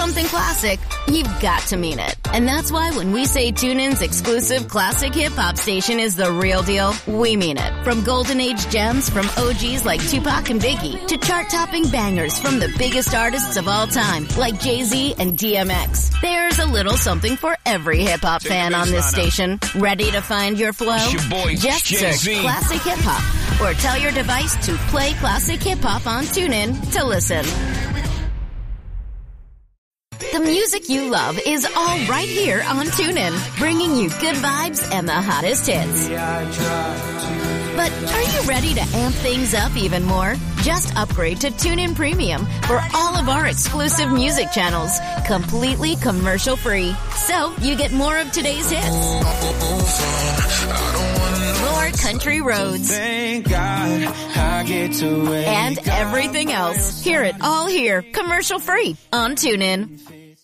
something classic, you've got to mean it. And that's why when we say TuneIn's exclusive classic hip-hop station is the real deal, we mean it. From golden age gems from OGs like Tupac and Biggie to chart-topping bangers from the biggest artists of all time like Jay-Z and DMX. There's a little something for every hip-hop fan on this station. Ready to find your flow? Just search Classic Hip Hop or tell your device to play Classic Hip Hop on TuneIn to listen. The music you love is all right here on TuneIn, bringing you good vibes and the hottest hits. But are you ready to amp things up even more? Just upgrade to TuneIn Premium for all of our exclusive music channels, completely commercial-free. So you get more of today's hits, more country roads, and everything else. Hear it all here, commercial-free on TuneIn.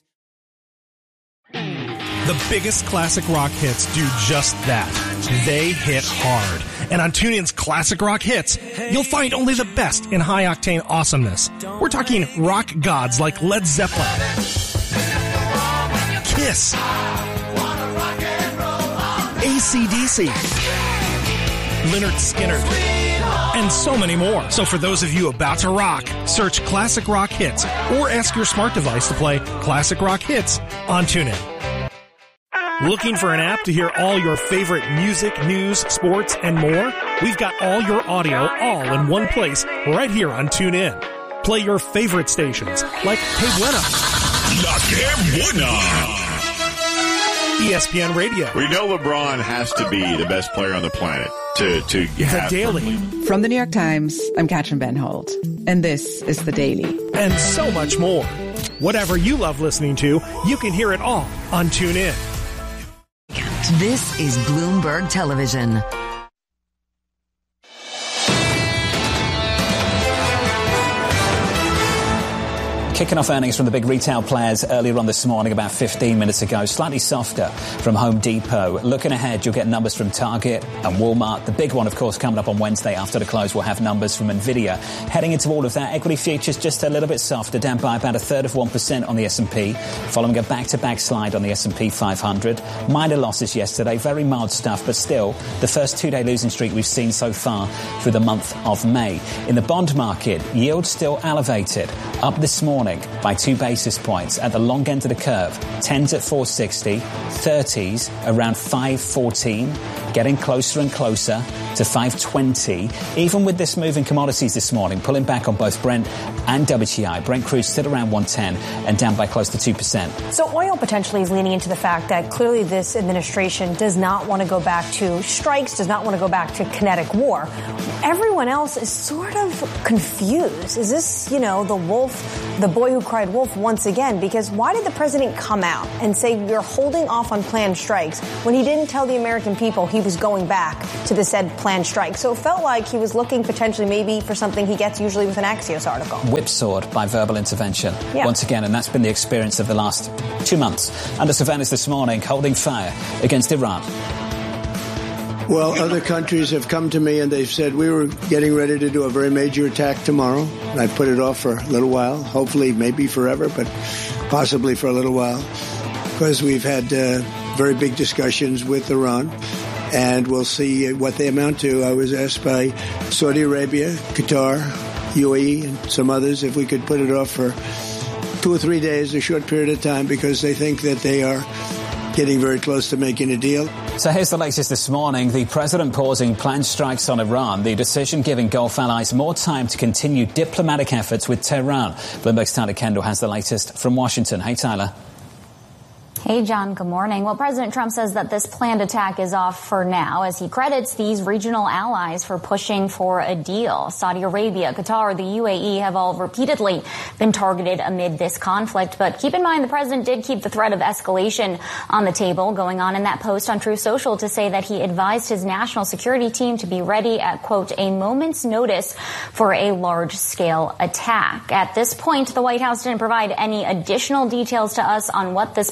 The biggest classic rock hits do just that. They hit hard. And on TuneIn's Classic Rock Hits, you'll find only the best in high-octane awesomeness. We're talking rock gods like Led Zeppelin, Kiss, AC/DC, Lynyrd Skynyrd, and so many more. So for those of you about to rock, search Classic Rock Hits or ask your smart device to play Classic Rock Hits on TuneIn. Looking for an app to hear all your favorite music, news, sports, and more? We've got all your audio all in one place right here on TuneIn. Play your favorite stations like Hey Buena, La Que Buena, ESPN Radio. We know LeBron has to be the best player on the planet to The Daily. From the New York Times, I'm Katrin Ben Holt, and this is The Daily. And so much more. Whatever you love listening to, you can hear it all on TuneIn. This is Bloomberg Television. Kicking off earnings from the big retail players earlier on this morning, about 15 minutes ago. Slightly softer from Home Depot. Looking ahead, you'll get numbers from Target and Walmart. The big one, of course, coming up on Wednesday after the close, we'll have numbers from Nvidia. Heading into all of that, equity futures just a little bit softer, down by about 1/3% on the S&P, following a back-to-back slide on the S&P 500. Minor losses yesterday, very mild stuff, but still the first two-day losing streak we've seen so far through the month of May. In the bond market, yields still elevated, up this morning by 2 basis points at the long end of the curve. 10s at 460, 30s around 514, getting closer and closer to 520. Even with this move in commodities this morning, pulling back on both Brent and WTI. Brent crude still around 110 and down by close to 2%. So oil potentially is leaning into the fact that clearly this administration does not want to go back to strikes, does not want to go back to kinetic war. Everyone else is sort of confused. Is this, the wolf, the boy who cried wolf once again? Because why did the president come out and say we're holding off on planned strikes when he didn't tell the American people he was going back to the said planned strike? So it felt like he was looking potentially maybe for something he gets usually with an Axios article. Whipsawed by verbal intervention once again, and that's been the experience of the last 2 months. Under surveillance this morning, holding fire against Iran. Well, other countries have come to me and they've said we were getting ready to do a very major attack tomorrow. I put it off for a little while, hopefully maybe forever, but possibly for a little while, because we've had very big discussions with Iran, and we'll see what they amount to. I was asked by Saudi Arabia, Qatar, UAE, and some others if we could put it off for 2 or 3 days, a short period of time, because they think that they are getting very close to making a deal. So here's the latest this morning. The president pausing planned strikes on Iran. The decision giving Gulf allies more time to continue diplomatic efforts with Tehran. Bloomberg's Tyler Kendall has the latest from Washington. Hey, Tyler. Hey, John. Good morning. Well, President Trump says that this planned attack is off for now as he credits these regional allies for pushing for a deal. Saudi Arabia, Qatar, the UAE have all repeatedly been targeted amid this conflict. But keep in mind, the president did keep the threat of escalation on the table, going on in that post on Truth Social to say that he advised his national security team to be ready at, quote, a moment's notice for a large-scale attack. At this point, the White House didn't provide any additional details to us on what this planned attack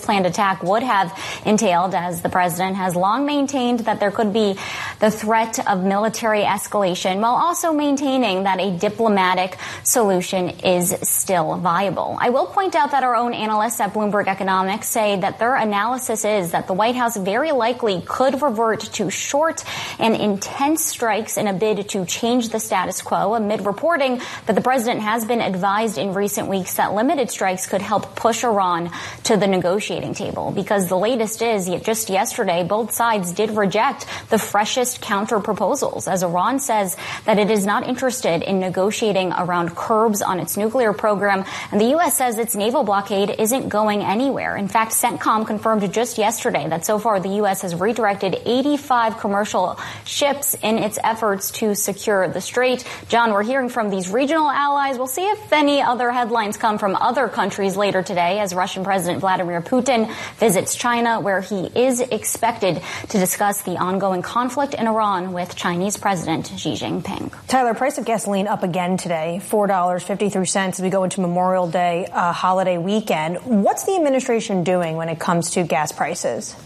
attack would have entailed, as the president has long maintained that there could be the threat of military escalation, while also maintaining that a diplomatic solution is still viable. I will point out that our own analysts at Bloomberg Economics say that their analysis is that the White House very likely could revert to short and intense strikes in a bid to change the status quo, amid reporting that the president has been advised in recent weeks that limited strikes could help push Iran to the negotiating table. Because the latest is, just yesterday, both sides did reject the freshest counter proposals, as Iran says that it is not interested in negotiating around curbs on its nuclear program, and the U.S. says its naval blockade isn't going anywhere. In fact, CENTCOM confirmed just yesterday that so far the U.S. has redirected 85 commercial ships in its efforts to secure the strait. John, we're hearing from these regional allies. We'll see if any other headlines come from other countries later today as Russian President Vladimir Putin visits China, where he is expected to discuss the ongoing conflict in Iran with Chinese President Xi Jinping. Tyler, price of gasoline up again today, $4.53 as we go into Memorial Day holiday weekend. What's the administration doing when it comes to gas prices?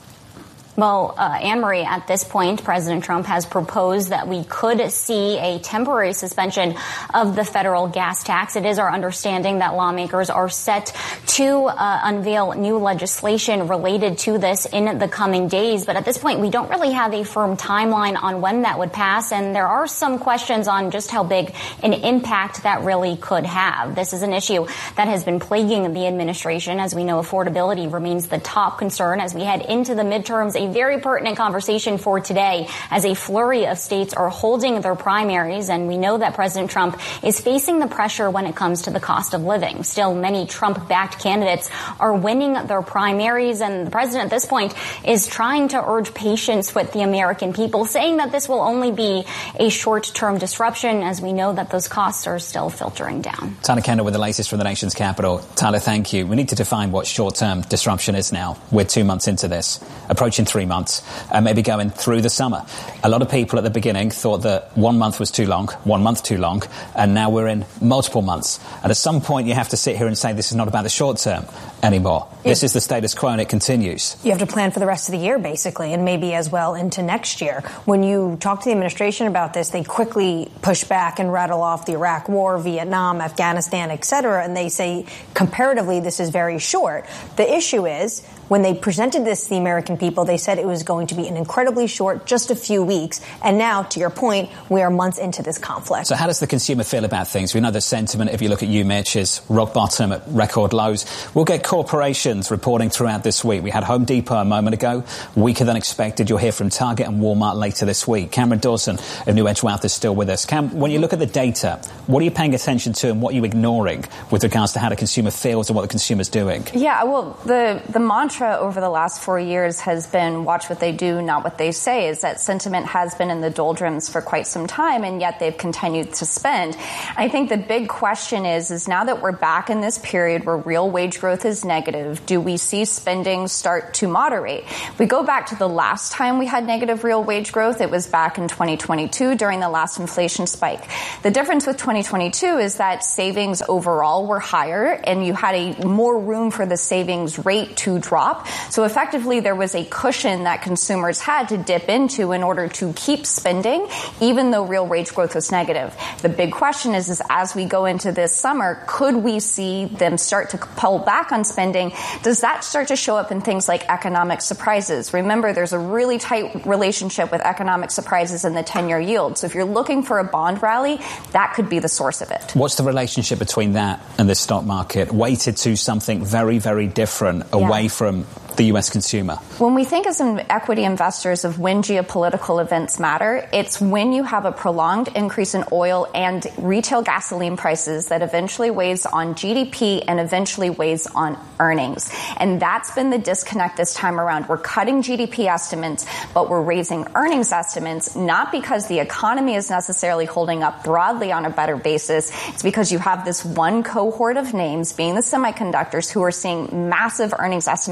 Well, Anne-Marie, at this point, President Trump has proposed that we could see a temporary suspension of the federal gas tax. It is our understanding that lawmakers are set to unveil new legislation related to this in the coming days. But at this point, we don't really have a firm timeline on when that would pass. And there are some questions on just how big an impact that really could have. This is an issue that has been plaguing the administration. As we know, affordability remains the top concern as we head into the midterms. A very pertinent conversation for today as a flurry of states are holding their primaries, and we know that President Trump is facing the pressure when it comes to the cost of living. Still, many Trump-backed candidates are winning their primaries, and the president at this point is trying to urge patience with the American people, saying that this will only be a short-term disruption, as we know that those costs are still filtering down. Tyler Kendall with the latest from the nation's capital. Tyler, thank you. We need to define what short-term disruption is now. We're 2 months into this, approaching 3 months, and maybe going through the summer. A lot of people at the beginning thought that 1 month was too long, 1 month too long, and now we're in multiple months. And at some point, you have to sit here and say this is not about the short term anymore. This is the status quo, and it continues. You have to plan for the rest of the year, basically, and maybe as well into next year. When you talk to the administration about this, they quickly push back and rattle off the Iraq War, Vietnam, Afghanistan, etc., and they say comparatively this is very short. The issue is, when they presented this to the American people, they said it was going to be an incredibly short, just a few weeks. And now, to your point, we are months into this conflict. So how does the consumer feel about things? We know the sentiment, if you look at you, Mitch, is rock bottom at record lows. We'll get corporations reporting throughout this week. We had Home Depot a moment ago, weaker than expected. You'll hear from Target and Walmart later this week. Cameron Dawson of New Edge Wealth is still with us. Cam, when you look at the data, what are you paying attention to and what are you ignoring with regards to how the consumer feels and what the consumer's doing? Yeah, well, the mantra over the last 4 years has been watch what they do, not what they say, is that sentiment has been in the doldrums for quite some time, and yet they've continued to spend. I think the big question is now that we're back in this period where real wage growth is negative, do we see spending start to moderate? If we go back to the last time we had negative real wage growth, it was back in 2022 during the last inflation spike. The difference with 2022 is that savings overall were higher, and you had a more room for the savings rate to drop. So effectively, there was a cushion that consumers had to dip into in order to keep spending, even though real wage growth was negative. The big question is as we go into this summer, could we see them start to pull back on spending? Does that start to show up in things like economic surprises? Remember, there's a really tight relationship with economic surprises and the 10-year yield. So if you're looking for a bond rally, that could be the source of it. What's the relationship between that and the stock market? Weighted to something very, very different away from the U.S. consumer? When we think as equity investors of when geopolitical events matter, it's when you have a prolonged increase in oil and retail gasoline prices that eventually weighs on GDP and eventually weighs on earnings. And that's been the disconnect this time around. We're cutting GDP estimates, but we're raising earnings estimates, not because the economy is necessarily holding up broadly on a better basis. It's because you have this one cohort of names, being the semiconductors, who are seeing massive earnings estimate upside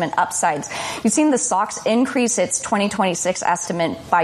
pesticides. You've seen the SOX increase its 2026 estimate by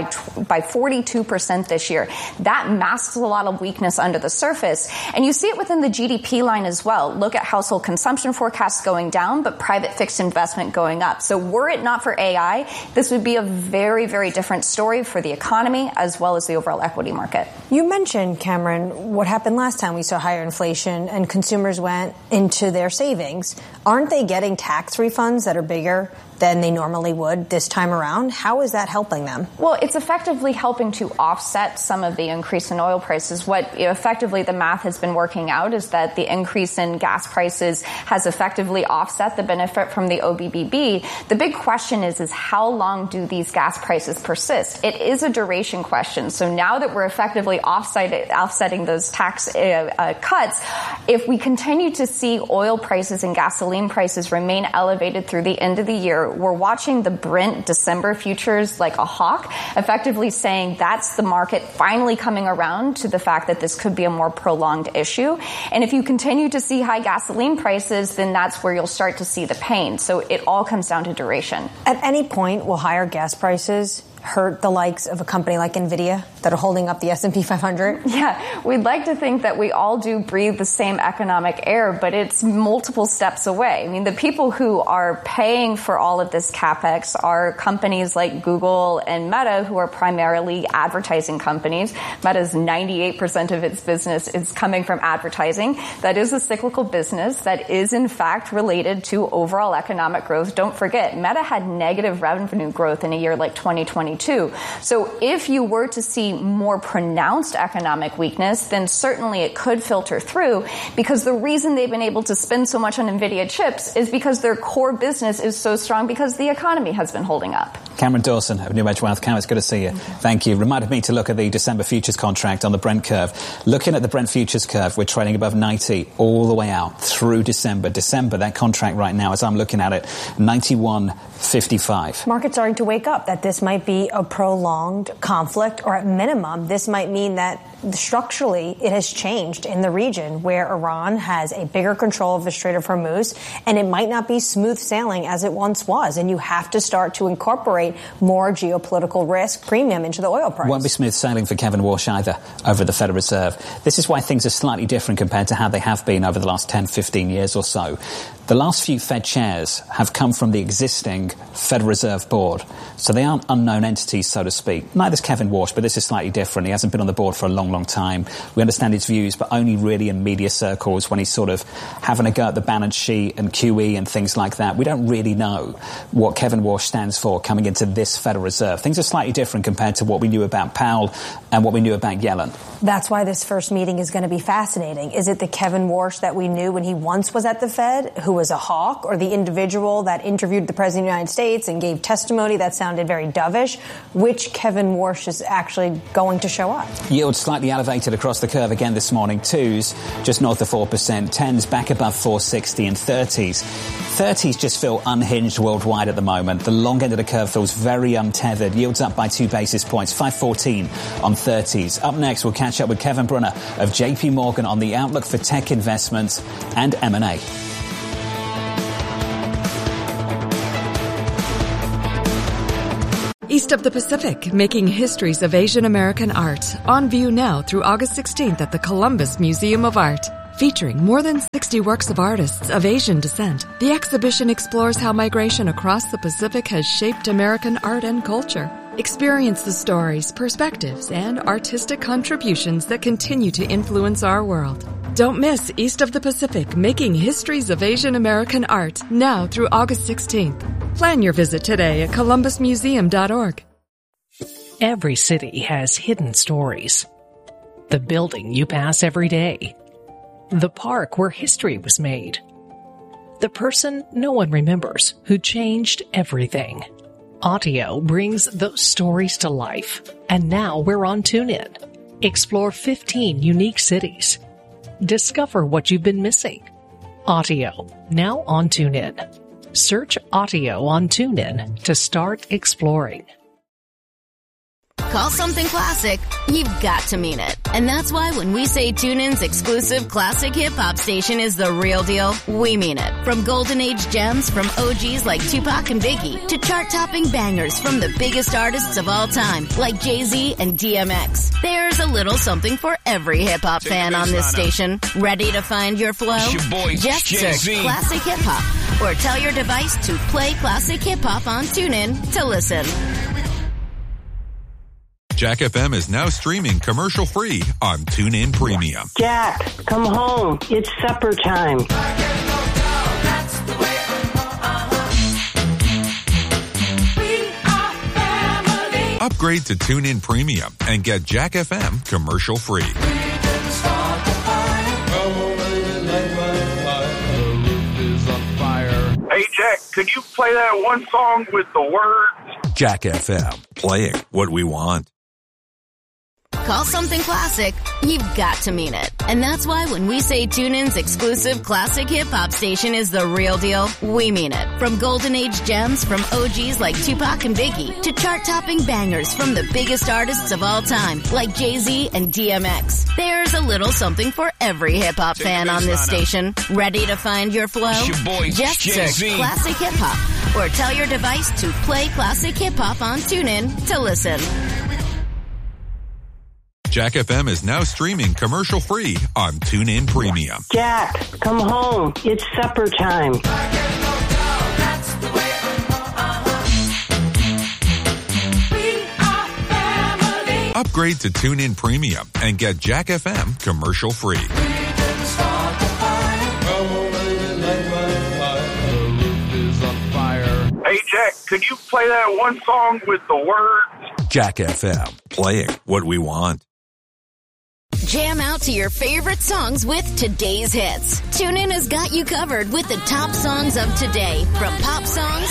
42% this year. That masks a lot of weakness under the surface. And you see it within the GDP line as well. Look at household consumption forecasts going down, but private fixed investment going up. So were it not for AI, this would be a very, very different story for the economy as well as the overall equity market. You mentioned, Cameron, what happened last time we saw higher inflation and consumers went into their savings. Aren't they getting tax refunds that are bigger than they normally would this time around? How is that helping them? Well, it's effectively helping to offset some of the increase in oil prices. What effectively the math has been working out is that the increase in gas prices has effectively offset the benefit from the OBBB. The big question is how long do these gas prices persist? It is a duration question. So now that we're effectively offsetting those tax cuts, if we continue to see oil prices and gasoline prices remain elevated through the end of the year, we're watching the Brent December futures like a hawk, effectively saying that's the market finally coming around to the fact that this could be a more prolonged issue. And if you continue to see high gasoline prices, then that's where you'll start to see the pain. So it all comes down to duration. At any point, will higher gas prices hurt the likes of a company like NVIDIA that are holding up the S&P 500? Yeah, we'd like to think that we all do breathe the same economic air, but it's multiple steps away. I mean, the people who are paying for all of this CapEx are companies like Google and Meta, who are primarily advertising companies. Meta's 98% of its business is coming from advertising. That is a cyclical business that is, in fact, related to overall economic growth. Don't forget, Meta had negative revenue growth in a year like 2022. So if you were to see more pronounced economic weakness, then certainly it could filter through, because the reason they've been able to spend so much on NVIDIA chips is because their core business is so strong because the economy has been holding up. Cameron Dawson of New Edge Wealth. Cam, it's good to see you. Thank you. Reminded me to look at the December futures contract on the Brent curve. Looking at the Brent futures curve, we're trading above 90 all the way out through December. That contract right now, as I'm looking at it, 91.55. Markets starting to wake up that this might be a prolonged conflict, or at minimum, this might mean that structurally it has changed in the region where Iran has a bigger control of the Strait of Hormuz, and it might not be smooth sailing as it once was. And you have to start to incorporate more geopolitical risk premium into the oil price. Won't be smooth sailing for Kevin Walsh either over the Federal Reserve. This is why things are slightly different compared to how they have been over the last 10, 15 years or so. The last few Fed chairs have come from the existing Federal Reserve Board, so they aren't unknown entities, so to speak. Neither's Kevin Walsh, but this is slightly different. He hasn't been on the board for a long time. We understand his views, but only really in media circles when he's sort of having a go at the balance sheet and QE and things like that. We don't really know what Kevin Walsh stands for coming into this Federal Reserve. Things are slightly different compared to what we knew about Powell and what we knew about Yellen. That's why this first meeting is going to be fascinating. Is it the Kevin Walsh that we knew when he once was at the Fed, who was a hawk, or the individual that interviewed the President of the United States and gave testimony that sounded very dovish? Which Kevin Walsh is actually going to show up? Yields slightly elevated across the curve again this morning. 2s just north of 4%, 10s back above 460, and 30s just feel unhinged worldwide at the moment. The long end of the curve feels very untethered. Yields up by 2 basis points, 514 on 30s. Up next, we'll catch up with Kevin Brunner of JP Morgan on the outlook for tech investments and M&A. East of the Pacific, making histories of Asian American art. On view now through August 16th at the Columbus Museum of Art. Featuring more than 60 works of artists of Asian descent, the exhibition explores how migration across the Pacific has shaped American art and culture. Experience the stories, perspectives, and artistic contributions that continue to influence our world. Don't miss East of the Pacific, making histories of Asian American art, now through August 16th. Plan your visit today at columbusmuseum.org. Every city has hidden stories. The building you pass every day. The park where history was made. The person no one remembers who changed everything. Audio brings those stories to life. And now we're on TuneIn. Explore 15 unique cities. Discover what you've been missing. Audio, now on TuneIn. Search Audio on TuneIn to start exploring. Call something classic, you've got to mean it. And that's why when we say TuneIn's exclusive classic hip-hop station is the real deal, we mean it. From Golden Age gems from OGs like Tupac and Biggie to chart-topping bangers from the biggest artists of all time like Jay-Z and DMX. There's a little something for every hip-hop fan on this station. Ready to find your flow? Just search Classic Hip Hop or tell your device to play Classic Hip Hop on TuneIn to listen. Jack FM is now streaming commercial-free on TuneIn Premium. Jack, come home. It's supper time. Upgrade to TuneIn Premium and get Jack FM commercial-free. Hey, Jack, could you play that one song with the words? Jack FM, playing what we want. Call something classic, you've got to mean it. And that's why when we say TuneIn's exclusive classic hip-hop station is the real deal, we mean it. From Golden Age gems from OGs like Tupac and Biggie to chart-topping bangers from the biggest artists of all time like Jay-Z and DMX. There's a little something for every hip-hop fan on this station. Ready to find your flow? Just search Classic Hip Hop or tell your device to play Classic Hip Hop on TuneIn to listen. Jack FM is now streaming commercial-free on TuneIn Premium. Jack, come home. It's supper time. Upgrade to TuneIn Premium and get Jack FM commercial-free. Hey, Jack, could you play that one song with the words? Jack FM, playing what we want. Jam out to your favorite songs with today's hits. TuneIn has got you covered with the top songs of today, from pop songs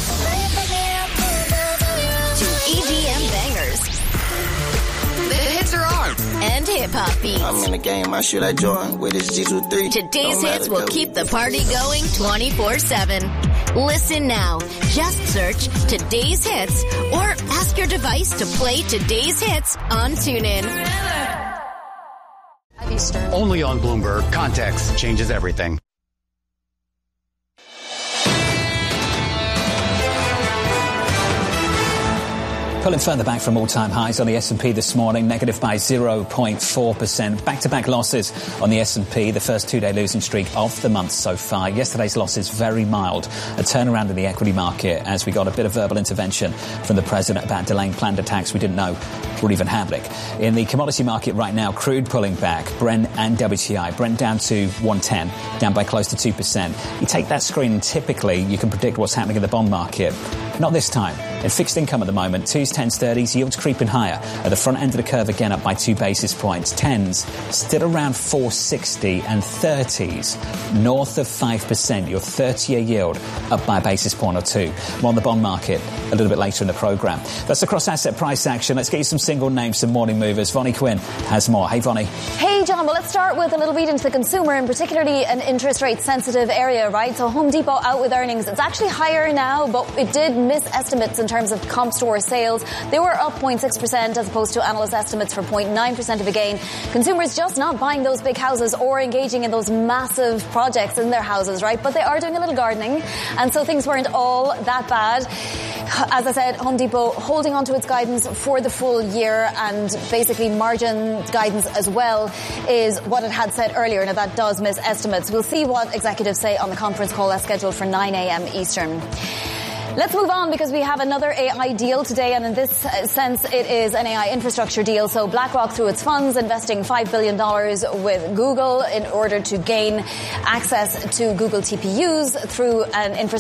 to EDM bangers. The hits are on, and hip-hop beats. I'm in the game, I shoot like Jordan with his G23. Today's hits will keep the party going 24/7. Listen now. Just search Today's Hits or ask your device to play Today's Hits on TuneIn. Only on Bloomberg. Context changes everything. Pulling further back from all-time highs on the S&P this morning, negative by 0.4%. Back-to-back losses on the S&P, the first two-day losing streak of the month so far. Yesterday's losses very mild. A turnaround in the equity market as we got a bit of verbal intervention from the president about delaying planned attacks we didn't know were even happening. In the commodity market right now, crude pulling back, Brent and WTI. Brent down to 110, down by close to 2%. You take that screen and typically you can predict what's happening in the bond market. Not this time. In fixed income at the moment, 2s, 10s, 30s, yields creeping higher. At the front end of the curve again up by 2 basis points. 10s still around 460 and 30s north of 5%. Your 30-year yield up by a basis point or two. More on the bond market a little bit later in the programme. That's the cross-asset price action. Let's get you some single names, some morning movers. Vonnie Quinn has more. Hey, Vonnie. Hey, John. Well, let's start with a little read into the consumer and particularly an interest rate sensitive area, right? So Home Depot out with earnings. It's actually higher now, but it did miss estimates in terms of comp store sales. They were up 0.6% as opposed to analyst estimates for 0.9% of a gain. Consumers just not buying those big houses or engaging in those massive projects in their houses, right? But they are doing a little gardening, and so things weren't all that bad. As I said, Home Depot holding on to its guidance for the full year, and basically margin guidance as well is what it had said earlier. Now that does miss estimates. We'll see what executives say on the conference call that's scheduled for 9 a.m. Eastern. Let's move on because we have another AI deal today, and in this sense it is an AI infrastructure deal. So BlackRock, through its funds, investing $5 billion with Google in order to gain access to Google TPUs through an infrastructure